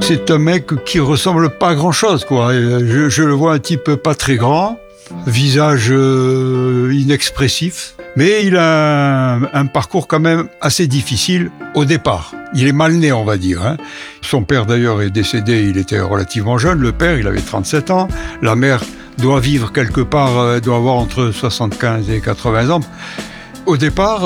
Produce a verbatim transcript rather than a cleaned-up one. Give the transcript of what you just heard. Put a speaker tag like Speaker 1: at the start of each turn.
Speaker 1: C'est un mec qui ressemble pas à grand-chose, quoi. Je, je le vois un type pas très grand, visage euh, inexpressif, mais il a un, un parcours quand même assez difficile au départ. Il est mal né, on va dire. Hein. Son père, d'ailleurs, est décédé, il était relativement jeune. Le père, il avait trente-sept ans. La mère doit vivre quelque part, euh, doit avoir entre soixante-quinze et quatre-vingts ans. Au départ,